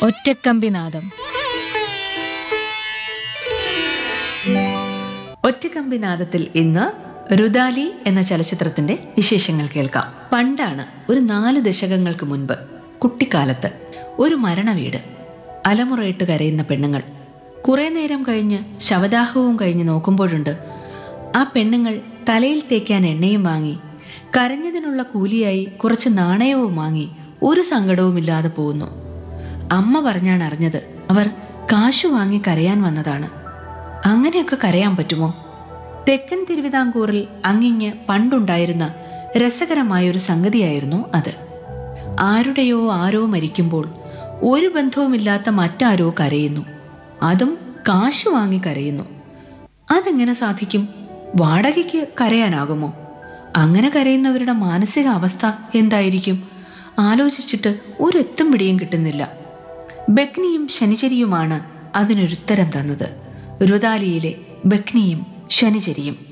ഒറ്റക്കമ്പിനാദം. ഒറ്റക്കമ്പിനാദത്തിൽ ഇന്ന് രുദാലി എന്ന ചലച്ചിത്രത്തിന്റെ വിശേഷങ്ങൾ കേൾക്കാം. പണ്ടാണ്, ഒരു 4 ദശകങ്ങൾക്ക് മുൻപ്, കുട്ടിക്കാലത്ത് ഒരു മരണവീട്. അലമുറയിട്ട് കരയുന്ന പെണ്ണുങ്ങൾ. കുറെ നേരം കഴിഞ്ഞ് ശവദാഹവും കഴിഞ്ഞ് നോക്കുമ്പോഴുണ്ട്, ആ പെണ്ണുങ്ങൾ തലയിൽ തേക്കാൻ എണ്ണയും വാങ്ങി, കരഞ്ഞതിനുള്ള കൂലിയായി കുറച്ച് നാണയവും വാങ്ങി ഒരു സങ്കടവുമില്ലാതെ പോകുന്നു. അമ്മ പറഞ്ഞാണ് അറിഞ്ഞത്, അവർ കാശു വാങ്ങി കരയാൻ വന്നതാണ്. അങ്ങനെയൊക്കെ കരയാൻ പറ്റുമോ? തെക്കൻ തിരുവിതാംകൂറിൽ അങ്ങിങ്ങ് പണ്ടുണ്ടായിരുന്ന രസകരമായൊരു സംഗതിയായിരുന്നു അത്. ആരുടെയോ ആരോ മരിക്കുമ്പോൾ ഒരു ബന്ധവുമില്ലാത്ത മറ്റാരോ കരയുന്നു, അതും കാശു വാങ്ങി കരയുന്നു. അതെങ്ങനെ സാധിക്കും? വാടകയ്ക്ക് കരയാനാകുമോ? അങ്ങനെ കരയുന്നവരുടെ മാനസിക അവസ്ഥ എന്തായിരിക്കും? ആലോചിച്ചിട്ട് ഒരു എത്തും പിടിയും കിട്ടുന്നില്ല. ബക്നിയും ശനിചരിയുമാണ് അതിനൊരുത്തരം തന്നത്. രുദാലിയിലെ ബക്നിയും ശനിചരിയും.